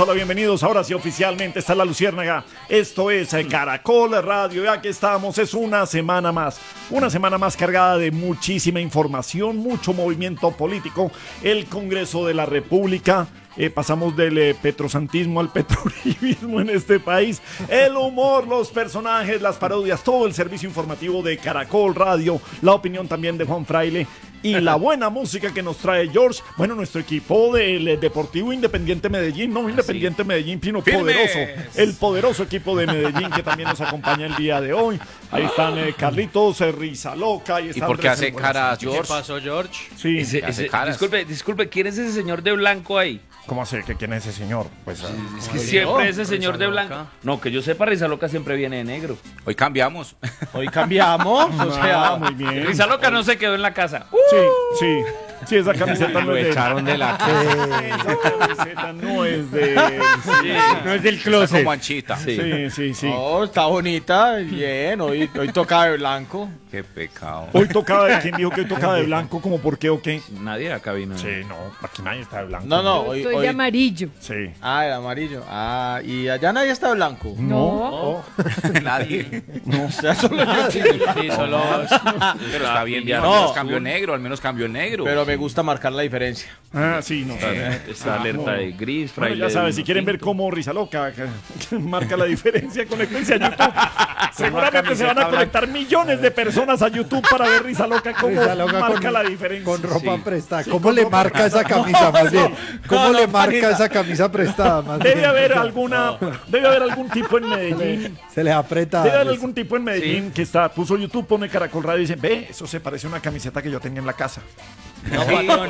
Hola, bienvenidos. Ahora sí, oficialmente está la Luciérnaga. Esto es Caracol Radio. Y aquí estamos. Es una semana más. Una semana más cargada de muchísima información, mucho movimiento político. El Congreso de la República. Pasamos del petrosantismo al petroribismo en este país. El humor, los personajes, las parodias, todo el servicio informativo de Caracol Radio. La opinión también de Juan Fraile. Y la buena música que nos trae George. Bueno, nuestro equipo del Deportivo Independiente Medellín. No Independiente Medellín, sino poderoso. El poderoso equipo de Medellín que también nos acompaña el día de hoy. Ahí están Carlitos, Risa Loca. ¿Y por qué hace caras, George? ¿Qué pasó, George? Sí. Disculpe, ¿quién es ese señor de blanco ahí? ¿Cómo hace? ¿Quién es ese señor? Pues, es que siempre ese señor de blanco. No, que yo sepa, Risa Loca siempre viene de negro. Hoy cambiamos. Hoy cambiamos, o sea, muy bien. Risa Loca no se quedó en la casa. Sí, esa camiseta no es de... echaron de la casa. Esa camiseta no es de... no es del closet. Como anchita. Sí. No, está bonita, bien, hoy toca de blanco. Qué pecado. Hoy tocaba de... ¿Quién dijo que hoy tocaba de blanco? ¿Cómo por qué o qué? Nadie acá vino. Sí, no, aquí nadie está de blanco. No, Yo estoy de amarillo. Sí. Ah, el amarillo. Ah, y allá nadie está de blanco. No. Nadie. No, o sea, solo yo. Sí, solo... Pero está bien, No, al menos cambio negro, al menos cambio negro. Pero me gusta marcar la diferencia. Sí, no. Esta alerta de gris, Bueno, Fraile. ya sabes, si quieren ver cómo Risa Loca marca la diferencia, conéctense a YouTube. Seguramente se van a conectar millones de personas a YouTube para ver Risa Loca cómo Risa Loca marca la diferencia. Con ropa prestada. Sí, ¿Cómo con le ropa marca esa camisa más bien? ¿Cómo le marca panita. esa camisa prestada más Debe bien? haber algún tipo en Medellín. Se les aprieta. Debe haber algún tipo en Medellín que puso YouTube, pone Caracol Radio y dice, ve, eso se parece a una camiseta que yo tenía en la casa. No, patrón,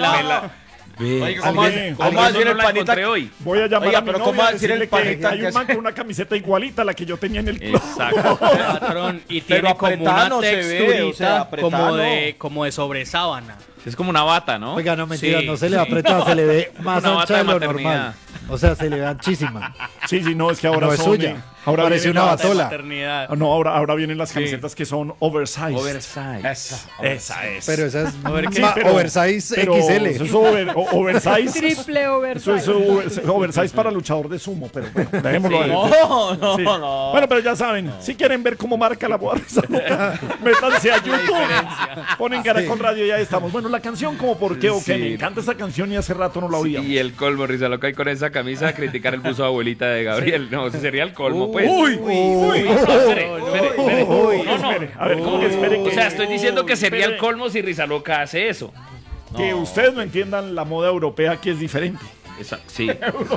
Oiga, ¿cómo ¿cómo va a decir el panita? hoy. Voy a llamar Oiga, a mi pero novia ¿cómo va a a decir decirle el panita que hay que un man con una camiseta igualita a la que yo tenía en el club. Exacto, patrón. Y Pero tiene como apretada una no se ve, texturita o sea, apretada como de sobresábana. Es como una bata, ¿no? Oiga, no mentira, Sí. no se le aprieta, se le ve más Una ancha bata de de lo maternidad. normal. O sea, se le ve anchísima. Sí, no, es que ahora No es son... suya. Ahora Parece vienen una las- batola. Maternidad. No, ahora vienen las camisetas que son oversize. Oversize. Esa es. Pero esa es Sí, pero- oversize pero XL. Eso es oversize. Triple Eso es oversize. oversize para luchador de sumo, pero bueno, dejémoslo ahí. No, Sí. no. Bueno, pero ya saben, si quieren ver cómo marca la boda Risa Loca, métanse a YouTube. Ponen Caracol Radio y ahí estamos. Bueno, la canción como por qué o qué. Sí. Me encanta esa canción y hace rato no la oía. Y el colmo, Risa Loca, y con esa camisa a criticar el buzo de abuelita de Gabriel. No, ese sería el colmo, pues. Espere. No. Espere, a ver, ¿cómo que espere? O sea, estoy diciendo que sería el Espere. colmo si Risa Loca hace eso. Que ustedes no entiendan la moda europea que es diferente. Sí. ¿Cómo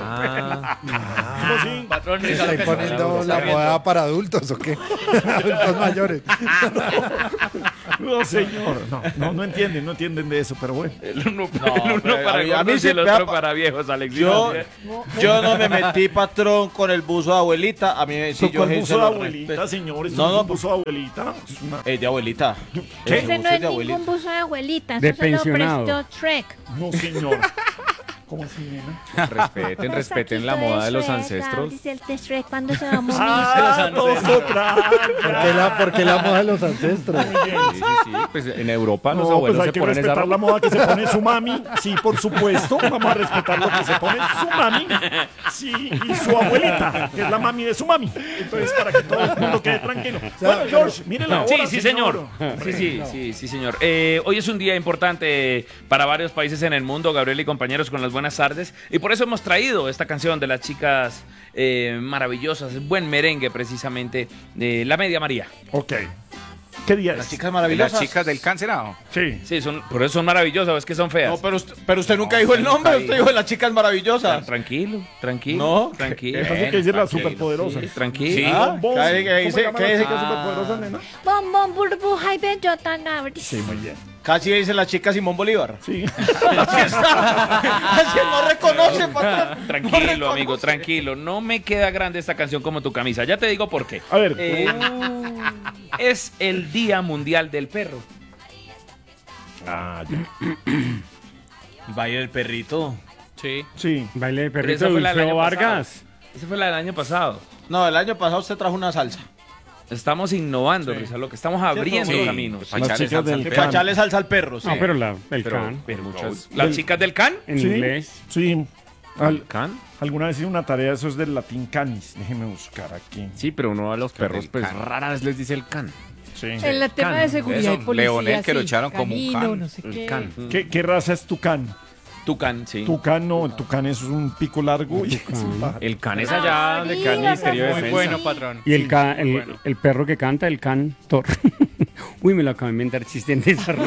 sí? Patrón, Risa ¿Está Loca. imponiendo la moda para adultos o qué? Adultos mayores. No, señor. No entienden de eso, pero bueno. El uno pero para a mí gordos y sí el me otro da- para viejos, Alex. Yo no me metí, patrón, con el buzo de abuelita. A mí sí, yo ¿Cuál se buzo de lo abuelita, respeto. señor? ¿Esto No, es no, un buzo de abuelita? Es una- De abuelita. ¿Qué? Ese no es ningún buzo de abuelita, eso se lo prestó Trek. No, señor. ¿Cómo así, nena? Respeten la moda de los ancestros. Dice el de Shrek cuando se va a morir. ¿Por qué la moda de los ancestros? Sí, pues en Europa los No, pues abuelos hay se que ponen esa respetar la ropa. moda que se pone su mami. Sí, por supuesto. Vamos a respetar lo que se pone su mami. Sí, y su abuelita, que es la mami de su mami. Entonces, para que todo el mundo quede tranquilo. Bueno, George, mire la hora, Sí, señor. Sí, señor. Hoy es un día importante para varios países en el mundo, Gabriel y compañeros, con las buenas tardes. Y por eso hemos traído esta canción de las chicas maravillosas, buen merengue precisamente, de La Media María. Ok. ¿Qué día Las es? chicas ¿Y maravillosas. las chicas del cancelado? Sí. Sí, por eso son maravillosas, es que son feas. No, pero usted nunca dijo el nombre, usted dijo las chicas maravillosas. Tranquilo. No, tranquilo. Eso sí que dice la superpoderosa. Sí, tranquilo. Sí. Ah, Bombón. ¿qué dice? ¿Cómo ¿Qué se llama la dice? chica superpoderosa, nena? Bombón, burbuja y bellota, Gabriel. Sí, muy bien. Casi dicen las chicas Simón Bolívar. Sí. Así no reconoce, patrón. Tranquilo, amigo, tranquilo. No me queda grande esta canción como tu camisa. Ya te digo por qué. A ver. Es el Día Mundial del Perro. El baile del perrito. Sí. Sí. Baile de Pero perrito esa de fue la del Wilfredo año Vargas. pasado. Esa fue la del año pasado. No, el año pasado usted trajo una salsa. Estamos innovando, Risa Loca. Estamos abriendo Sí. caminos. Para echarle chicas salsa al del perro. Para echarle salsa al perro, sí. No, pero el Pero can. ¿Las chicas del can? En Sí. inglés. Sí. ¿Can? Alguna vez hice una tarea, eso es del latín canis. Déjeme buscar aquí. Sí, pero uno a los perros, el pues can. rara vez les dice el can. Sí. En el tema de seguridad y Eso, policía. Leonel, que lo sí, echaron como un canino, can. no sé El qué. can. ¿Qué raza es tucán? Tucán, sí. Tucán no, el tucán es un pico largo y es un pájaro. El can es allá donde queda el Ministerio de Muy Defensa. bueno, patrón. Y el perro que canta, el cantor. Uy, me lo acabo de inventar, chiste en desarrollo.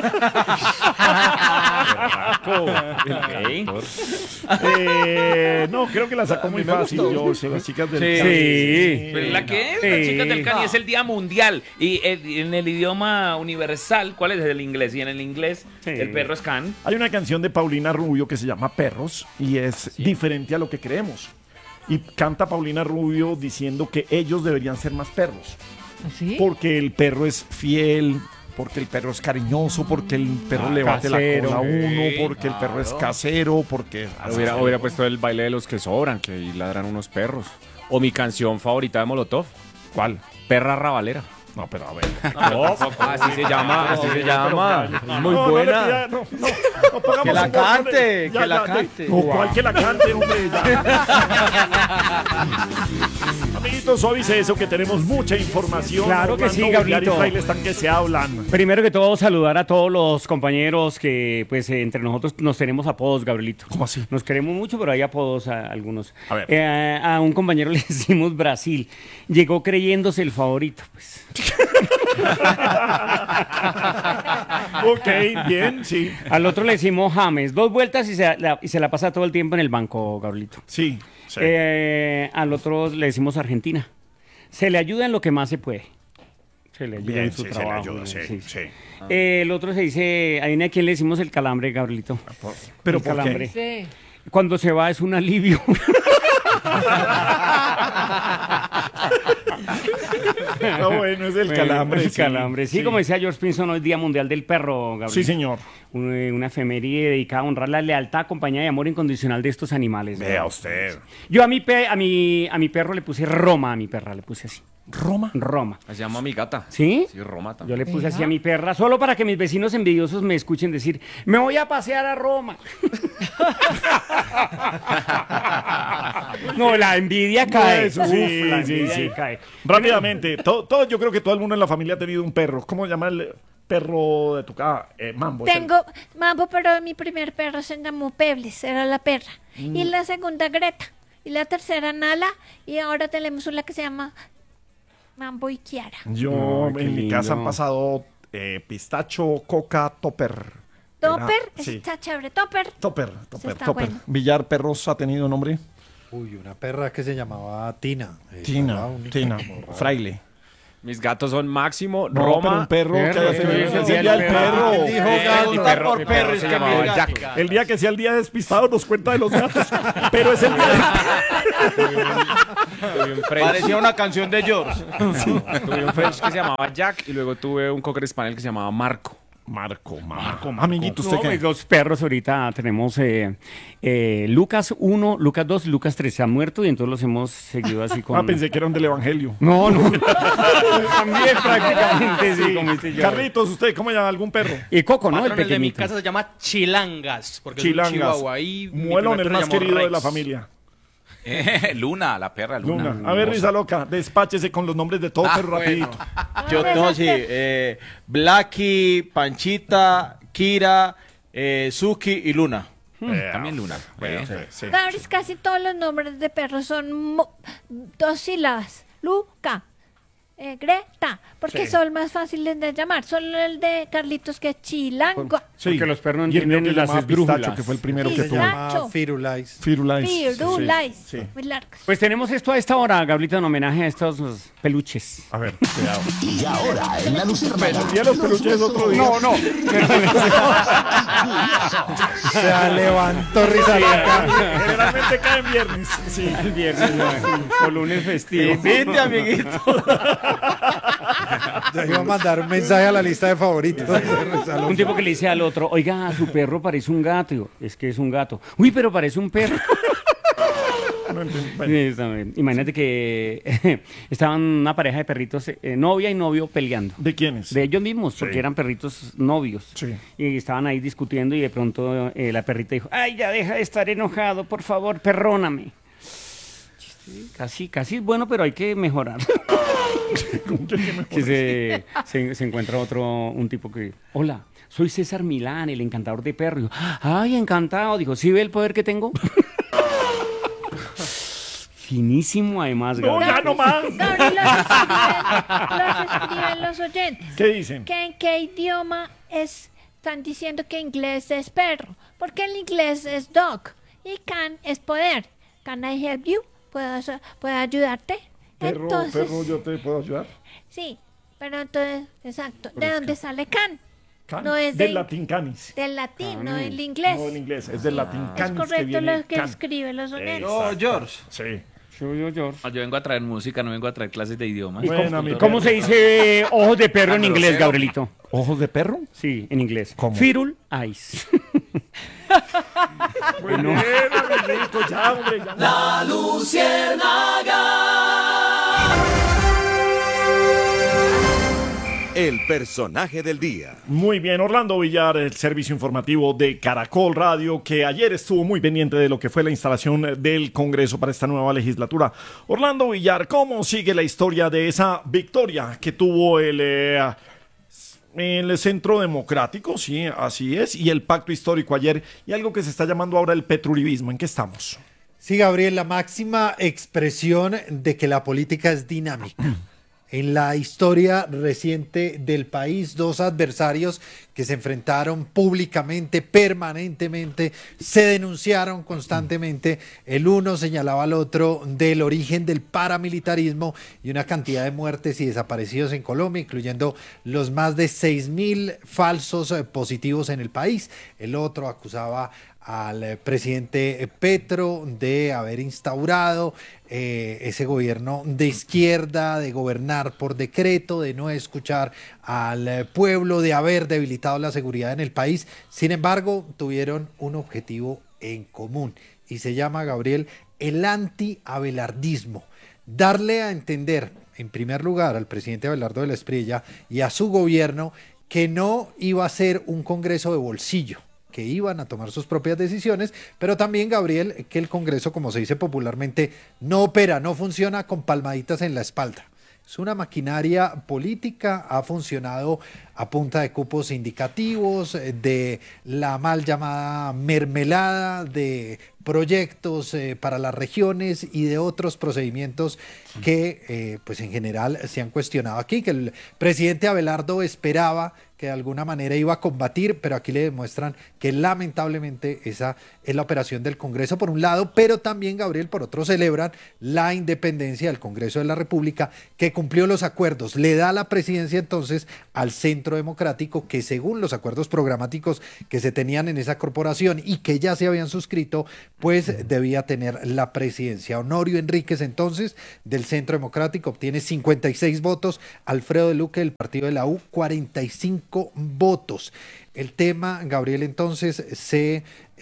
No, creo que la sacó muy fácil, yo sé, las chicas del Sí. Cani. Sí. Pero ¿la qué es? Sí. Las chicas del Cani es el Día Mundial. Y en el idioma universal, ¿cuál es el inglés? Y en el inglés, Sí. el perro es can. Hay una canción de Paulina Rubio que se llama Perros y es diferente a lo que creemos. Y canta Paulina Rubio diciendo que ellos deberían ser más perros. ¿Así? Porque el perro es fiel, porque el perro es cariñoso, porque el perro le bate la casero. cola a uno, porque el perro es casero, porque... Hubiera puesto el baile de los que sobran, que ahí ladran unos perros. O mi canción favorita de Molotov. ¿Cuál? Perra Rabalera. No, pero a ver. Así se llama, así se llama. Es muy No, buena. No, le pida- no pongamos Que la un montón cante, que la ya, cante. No, ¿cuál que la cante, hombre? Ya. Amiguitos, suavice eso que tenemos mucha información. Claro que sí, Orlando Vulgar y Gabrielito. Fraile están que se hablan. Primero que todo, saludar a todos los compañeros que, pues, entre nosotros nos tenemos apodos, Gabrielito. ¿Cómo así? Nos queremos mucho, pero hay apodos a algunos. A ver. A un compañero le decimos Brasil. Llegó creyéndose el favorito, pues. Ok, bien, sí. Al otro le decimos James. 2 vueltas y se la pasa todo el tiempo en el banco, Gabrielito. Sí, sí. Al otro le decimos Argentina. Se le ayuda en lo que más se puede. Se le ayuda Bien, en su sí, se le trabajo. ayuda, sí, sí. El otro se dice, ¿adivina a quién le decimos el calambre, Gabrielito? ¿Pero El por qué? calambre. Sí. Cuando se va es un alivio. No, bueno, es el calambre. El calambre. Sí, como decía George Pinson, hoy Día Mundial del Perro, Gabriel. Sí, señor. Una efeméride dedicada a honrar la lealtad, compañía y amor incondicional de estos animales. Vea usted. Yo a mi perro le puse Roma, a mi perra le puse así. ¿Roma? Roma. Se llama mi gata. ¿Sí? Sí, Roma Yo también. le puse así a mi perra, solo para que mis vecinos envidiosos me escuchen decir, me voy a pasear a Roma. No, la envidia cae. Eso sí, Uf, la sí, envidia sí. cae. Rápidamente, yo creo que todo el mundo en la familia ha tenido un perro. ¿Cómo se llama el perro de tu casa? Mambo. es el- Tengo Mambo, pero mi primer perro se llamó Pebbles, era la perra. Y la segunda Greta. Y la tercera Nala. Y ahora tenemos una que se llama Mambo y Kiara. Yo, Ay, qué en mi casa han lindo. pasado pistacho, coca, topper. Topper, Sí. está chévere. Topper. Topper, está Topper. bueno. Villar Perros ha tenido nombre. Uy, una perra que se llamaba Tina. Tina, Estaba única, Tina, como rara. Fraile. Mis gatos son Máximo, No, pero Roma. un perro que haya tenido es el el día día del del perro. perro. Dijo mi gato perro por perro, es se que llamaba mi gato. Jack. El día que sea el día despistado nos cuenta de los gatos. Pero es el día Tuve un French. Parecía una canción de George. Tuve un French que se llamaba Jack y luego tuve un Cocker Spaniel que se llamaba Marco. Marco. Amiguito, ¿usted No, qué? pues, los perros ahorita tenemos Lucas 1, Lucas 2, Lucas 3 se ha muerto y entonces los hemos seguido así con... Pensé que era un del Evangelio. No, no. También prácticamente, sí, como dice yo. Carlitos, ¿usted cómo llama algún perro? Y Coco, ¿no? Patrón, el de mi pequeñito. casa se llama Chilangas, porque es un Chilangas. chihuahua. Y mi Muelón, primer el perro más se llamó querido de Rex. la familia. Luna, la perra Luna. Luna. A ver, Risa Loca, despáchese con los nombres de todos, pero rapidito. Yo no, sí. Blacky, Panchita, Kira, Suki y Luna. También Luna. Bueno, sí. Gabris, casi todos los nombres de perros son 2 sílabas. Luca, Greta, porque Sí. son más fáciles de llamar. Solo el de Carlitos que es Chilango. Sí. Porque los perros no Y el mío entienden que las llamaba Pistacho, esdrújulas. que fue el primero que Sí, tuve. Se Nacho. llama Firulais. Firulais. Firulais. Sí, sí. Muy largos. Pues tenemos esto a esta hora, Gabrielito, en homenaje a estos peluches. A ver, cuidado. Y ahora en la Luciérnaga. El día de los peluches es otro día. No, no. Se levantó Risa Loca. Generalmente cae en viernes. Sí. El viernes, no, o lunes festivo. Invite, amiguito. Ya iba a mandar un mensaje a la lista de favoritos. de Risa Loca. Un tipo que le dice al otro, oiga, su perro parece un gato. Digo, es que es un gato. Uy, pero parece un perro. No entiendo. Sí, Bueno. está bien. Imagínate que estaban una pareja de perritos, novia y novio, peleando. ¿De quiénes? De ellos mismos, porque Sí. eran perritos novios. Sí. Y estaban ahí discutiendo y de pronto la perrita dijo, ay, ya deja de estar enojado, por favor, perróname. Casi es bueno, pero hay que mejorar. ¿Cómo que hay que mejorar? Que se encuentra un tipo que, hola, soy César Milán, el encantador de perros. Digo, ay, encantado. Dijo, ¿sí ve el poder que tengo? Finísimo, además. No, Gabriel. ya no más. Gabriel, los escriben los oyentes. ¿Qué dicen? ¿En qué idioma están diciendo que inglés es perro? Porque el inglés es dog y can es poder. Can I help you? ¿Puedo ayudarte? Perro, ¿yo te puedo ayudar? Sí, pero entonces, exacto. ¿De dónde sale can? Can. No es del de- latín canis. Del latín, no del inglés. No del inglés, es del latín Es canis. correcto viene lo que can. escriben los oyentes. No, George. Sí. Yo. Yo vengo a traer música, no vengo a traer clases de idiomas. ¿Y Bueno, cómo, mi cómo se dice ojos de perro en Ah, inglés, grosero. Gabrielito? ¿Ojos de perro? Sí, en inglés. ¿Cómo? Firul eyes. Bueno, amiguito, ya, hombre, ya. La Luciérnaga. El personaje del día. Muy bien, Orlando Villar, el servicio informativo de Caracol Radio, que ayer estuvo muy pendiente de lo que fue la instalación del Congreso para esta nueva legislatura. Orlando Villar, ¿cómo sigue la historia de esa victoria que tuvo el Centro Democrático? Sí, así es, y el pacto histórico ayer, y algo que se está llamando ahora el petruribismo. ¿En qué estamos? Sí, Gabriel, la máxima expresión de que la política es dinámica. En la historia reciente del país, dos adversarios que se enfrentaron públicamente, permanentemente, se denunciaron constantemente. El uno señalaba al otro del origen del paramilitarismo y una cantidad de muertes y desaparecidos en Colombia, incluyendo los más de 6.000 falsos positivos en el país. El otro acusaba al presidente Petro de haber instaurado ese gobierno de izquierda, de gobernar por decreto, de no escuchar al pueblo, de haber debilitado la seguridad en el país. Sin embargo, tuvieron un objetivo en común y se llama, Gabriel, el anti-abelardismo. Darle a entender, en primer lugar, al presidente Abelardo de la Espriella y a su gobierno que no iba a ser un congreso de bolsillo, que iban a tomar sus propias decisiones, pero también, Gabriel, que el Congreso, como se dice popularmente, no opera, no funciona con palmaditas en la espalda. Es una maquinaria política, ha funcionado a punta de cupos indicativos, de la mal llamada mermelada, de proyectos para las regiones y de otros procedimientos que pues en general se han cuestionado aquí, que el presidente Abelardo esperaba que de alguna manera iba a combatir, pero aquí le demuestran que lamentablemente esa es la operación del Congreso por un lado, pero también, Gabriel, por otro celebran la independencia del Congreso de la República, que cumplió los acuerdos, le da la presidencia entonces al Centro Democrático, que según los acuerdos programáticos que se tenían en esa corporación y que ya se habían suscrito, pues debía tener la presidencia. Honorio Enríquez entonces del Centro Democrático obtiene 56 votos, Alfredo de Luque del partido de la U 45 votos. El tema, Gabriel, entonces se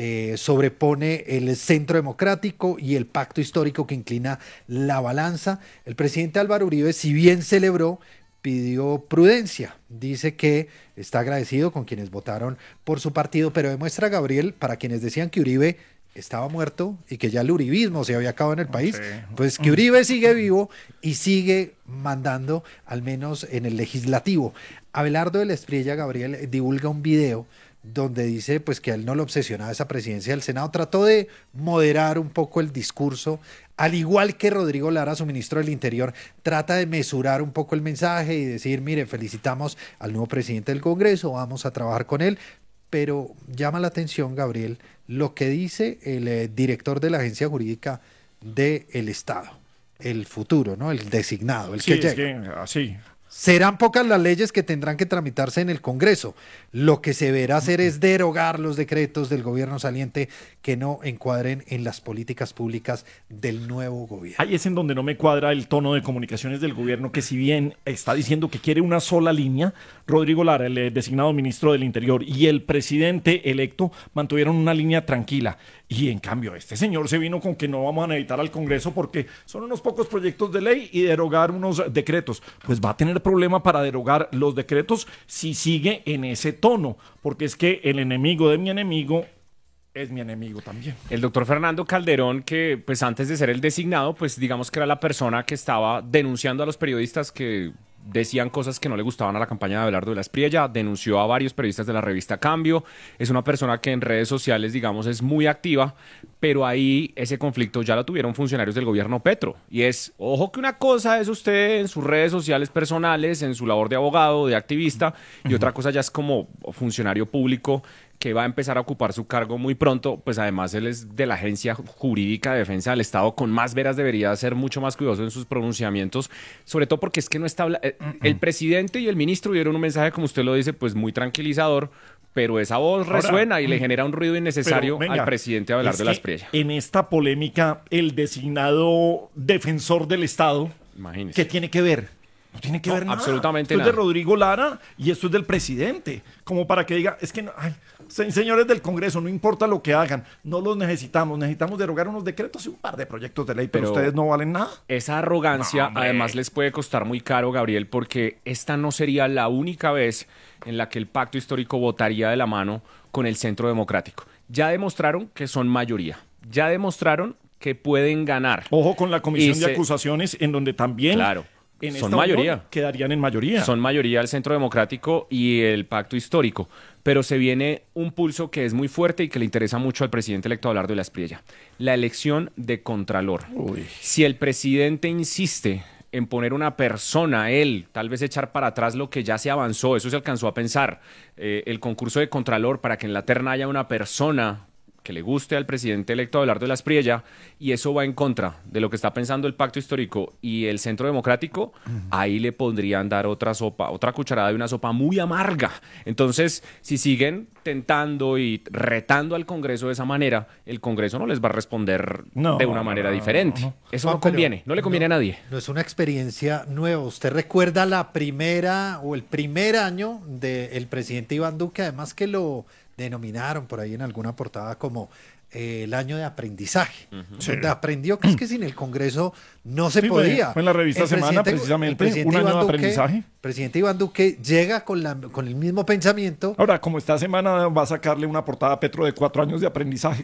sobrepone el Centro Democrático y el pacto histórico que inclina la balanza. El presidente Álvaro Uribe, si bien celebró, pidió prudencia. Dice que está agradecido con quienes votaron por su partido, pero demuestra, Gabriel, para quienes decían que Uribe estaba muerto y que ya el uribismo se había acabado en el país, pues que Uribe sigue vivo y sigue mandando, al menos en el legislativo. Abelardo de la Espriella, Gabriel, divulga un video donde dice pues que a él no lo obsesionaba esa presidencia del Senado. Trató de moderar un poco el discurso, al igual que Rodrigo Lara, su ministro del Interior, trata de mesurar un poco el mensaje y decir, mire, felicitamos al nuevo presidente del Congreso, vamos a trabajar con él. Pero llama la atención, Gabriel, lo que dice el director de la Agencia Jurídica del Estado, el futuro, ¿no? El designado, el Sí, que es llega. que así. Serán pocas las leyes que tendrán que tramitarse en el Congreso. Lo que se verá hacer es derogar los decretos del gobierno saliente que no encuadren en las políticas públicas del nuevo gobierno. Ahí es en donde no me cuadra el tono de comunicaciones del gobierno, que si bien está diciendo que quiere una sola línea, Rodrigo Lara, el designado ministro del Interior, y el presidente electo mantuvieron una línea tranquila. Y en cambio, este señor se vino con que no vamos a necesitar al Congreso porque son unos pocos proyectos de ley y derogar unos decretos. Pues va a tener problema para derogar los decretos si sigue en ese tono, porque es que el enemigo de mi enemigo es mi enemigo también. El doctor Fernando Calderón, que pues antes de ser el designado, pues digamos que era la persona que estaba denunciando a los periodistas que decían cosas que no le gustaban a la campaña de Abelardo de la Espriella, denunció a varios periodistas de la revista Cambio, es una persona que en redes sociales, digamos, es muy activa, pero ahí ese conflicto ya lo tuvieron funcionarios del gobierno Petro, y es, ojo que una cosa es usted en sus redes sociales personales, en su labor de abogado, de activista, y otra cosa ya es como funcionario público que va a empezar a ocupar su cargo muy pronto, pues además él es de la Agencia Jurídica de Defensa del Estado, con más veras debería ser mucho más cuidadoso en sus pronunciamientos, sobre todo porque es que no está... El presidente y el ministro dieron un mensaje, como usted lo dice, pues muy tranquilizador, pero esa voz resuena y le genera un ruido innecesario al presidente Abelardo de la Espriella. En esta polémica, el designado defensor del Estado, imagínese, ¿qué tiene que ver? No tiene que ver nada. Absolutamente nada. Esto nada. es de Rodrigo Lara y esto es del presidente. Como para que diga, es que, no, ay, señores del Congreso, no importa lo que hagan, no los necesitamos. Necesitamos derogar unos decretos y un par de proyectos de ley, pero ustedes no valen nada. Esa arrogancia además les puede costar muy caro, Gabriel, porque esta no sería la única vez en la que el pacto histórico votaría de la mano con el Centro Democrático. Ya demostraron que son mayoría. Ya demostraron que pueden ganar. Ojo con la comisión de acusaciones, en donde también... Claro. En son mayoría. Quedarían en mayoría. Son mayoría el Centro Democrático y el Pacto Histórico. Pero se viene un pulso que es muy fuerte y que le interesa mucho al presidente electo Abelardo de la Espriella. La elección de Contralor. Si el presidente insiste en poner una persona, él, tal vez echar para atrás lo que ya se avanzó, eso se alcanzó a pensar, el concurso de Contralor para que en la terna haya una persona que le guste al presidente electo Abelardo de la Espriella, y eso va en contra de lo que está pensando el Pacto Histórico y el Centro Democrático, ahí le podrían dar otra sopa, otra cucharada de una sopa muy amarga. Entonces, si siguen tentando y retando al Congreso de esa manera, el Congreso no les va a responder de una manera diferente. Eso no conviene, no le conviene a nadie. No es una experiencia nueva. ¿Usted recuerda la primera o el primer año del presidente Iván Duque? Además que lo denominaron por ahí en alguna portada como el año de aprendizaje, donde aprendió que es que sin el Congreso no se podía. Fue en la revista Semana, precisamente, un año de aprendizaje. El presidente Iván Duque llega con el mismo pensamiento. Ahora, como esta semana va a sacarle una portada a Petro de 4 años de aprendizaje.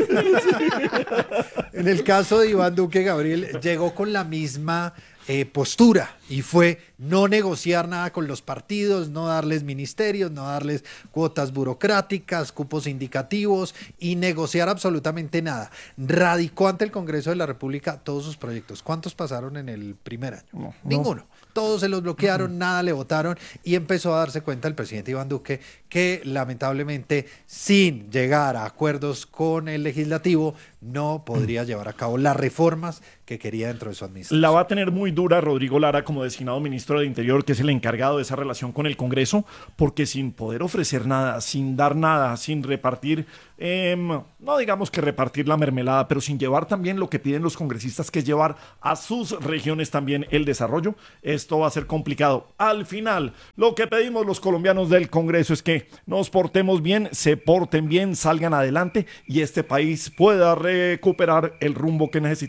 En el caso de Iván Duque, Gabriel llegó con la misma postura y fue no negociar nada con los partidos, no darles ministerios, no darles cuotas burocráticas, cupos indicativos y negociar absolutamente nada. Radicó ante el Congreso de la República todos sus proyectos. ¿Cuántos pasaron en el primer año? Ninguno. Todos se los bloquearon, nada le votaron y empezó a darse cuenta el presidente Iván Duque que lamentablemente sin llegar a acuerdos con el legislativo no podría llevar a cabo las reformas que quería dentro de su administración. La va a tener muy dura Rodrigo Lara como designado ministro del Interior, que es el encargado de esa relación con el Congreso, porque sin poder ofrecer nada, sin dar nada, sin repartir, no digamos que repartir la mermelada, pero sin llevar también lo que piden los congresistas, que es llevar a sus regiones también el desarrollo, esto va a ser complicado. Al final, lo que pedimos los colombianos del Congreso es que nos portemos bien, se porten bien, salgan adelante y este país pueda recuperar el rumbo que necesita.